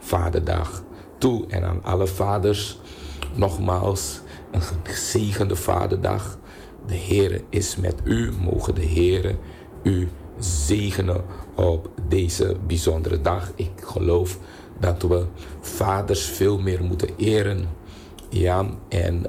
Vaderdag toe. En aan alle vaders nogmaals een gezegende Vaderdag. De Heere is met u. Mogen de Heere u zegenen op deze bijzondere dag. Ik geloof dat we vaders veel meer moeten eren. Ja, en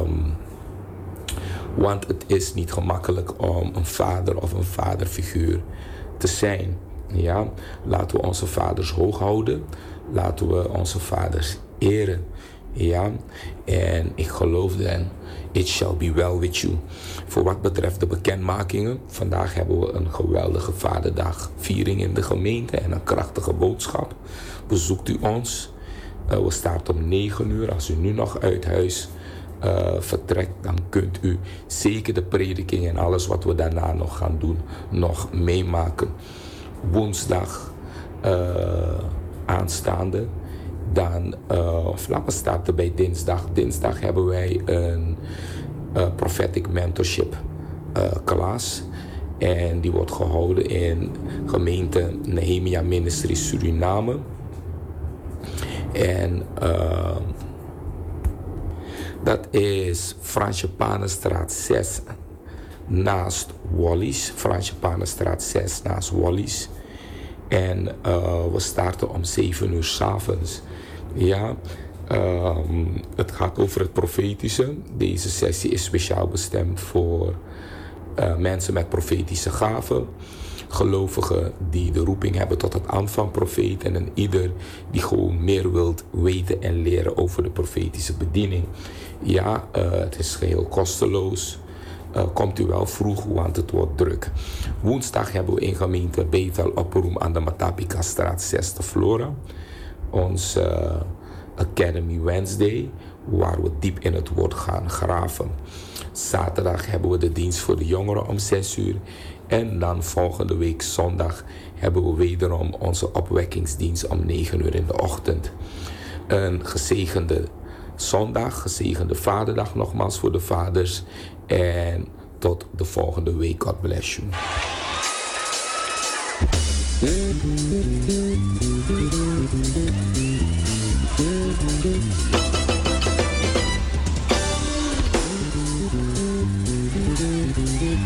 want het is niet gemakkelijk om een vader of een vaderfiguur te zijn. Ja, laten we onze vaders hoog houden. Laten we onze vaders eren. Ja, en ik geloof dan, it shall be well with you. Voor wat betreft de bekendmakingen, vandaag hebben we een geweldige Vaderdagviering in de gemeente en een krachtige boodschap. Bezoekt u ons. We starten om 9 uur. Als u nu nog uit huis vertrekt, dan kunt u zeker de prediking en alles wat we daarna nog gaan doen, nog meemaken. Woensdag aanstaande. Dan, of laten we starten bij dinsdag. Dinsdag hebben wij een prophetic mentorship klas. En die wordt gehouden in gemeente Nehemia Ministry Suriname. En dat is Fransjepanenstraat 6 naast Wallis. Fransjepanenstraat 6 naast Wallis. En we starten om 7 uur 's avonds. Ja, het gaat over het profetische. Deze sessie is speciaal bestemd voor mensen met profetische gaven. Gelovigen die de roeping hebben tot het ambt van profeet. En ieder die gewoon meer wilt weten en leren over de profetische bediening. Ja, het is geheel kosteloos. Komt u wel vroeg, want het wordt druk. Woensdag hebben we in gemeente Bethel Opperoem aan de Matapika-straat 6 te Flora. Ons Academy Wednesday, waar we diep in het woord gaan graven. Zaterdag hebben we de dienst voor de jongeren om 6 uur. En dan volgende week zondag hebben we wederom onze opwekkingsdienst om 9 uur in de ochtend. Een gezegende zondag, gezegende Vaderdag nogmaals voor de vaders. En tot de volgende week. God bless you.